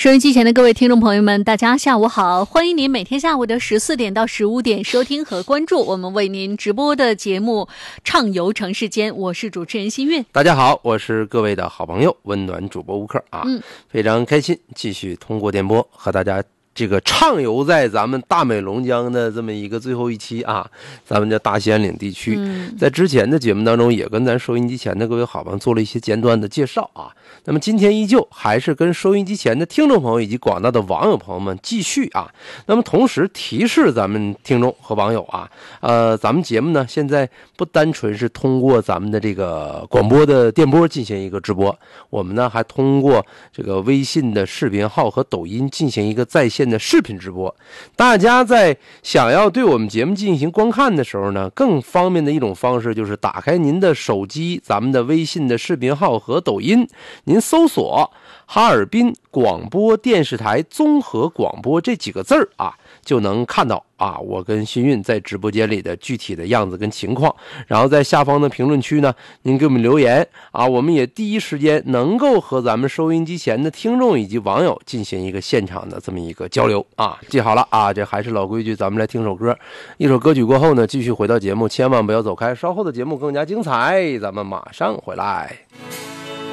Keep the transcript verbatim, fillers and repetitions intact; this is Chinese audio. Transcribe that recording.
收音机前的各位听众朋友们，大家下午好！欢迎您每天下午的十四点到十五点收听和关注我们为您直播的节目《畅游城市间》，我是主持人新韵。 大家好，我是各位的好朋友温暖主播吴克啊， 嗯， 非常开心继续通过电波和大家这个畅游在咱们大美龙江的这么一个最后一期啊，咱们这大兴安岭地区， 嗯， 在之前的节目当中也跟咱收音机前的各位好朋友做了一些简短的介绍啊。那么今天依旧还是跟收音机前的听众朋友以及广大的网友朋友们继续啊。那么同时提示咱们听众和网友啊，呃，咱们节目呢现在不单纯是通过咱们的这个广播的电波进行一个直播，我们呢还通过这个微信的视频号和抖音进行一个在线的视频直播。大家在想要对我们节目进行观看的时候呢，更方便的一种方式就是打开您的手机，咱们的微信的视频号和抖音，您搜索哈尔滨广播电视台综合广播这几个字儿啊，就能看到啊我跟新韵在直播间里的具体的样子跟情况。然后在下方的评论区呢，您给我们留言啊，我们也第一时间能够和咱们收音机前的听众以及网友进行一个现场的这么一个交流啊。记好了啊，这还是老规矩，咱们来听首歌。一首歌曲过后呢，继续回到节目，千万不要走开，稍后的节目更加精彩，咱们马上回来。